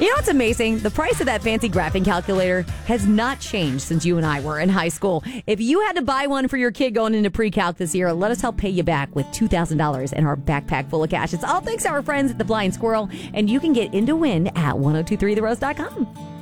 You know what's amazing? The price of that fancy graphing calculator has not changed since you and I were in high school. If you had to buy one for your kid going into pre-calc this year, let us help pay you back with $2,000 in our backpack full of cash. It's all thanks to our friends at the Blind Squirrel, and you can get in to win at 1023therose.com.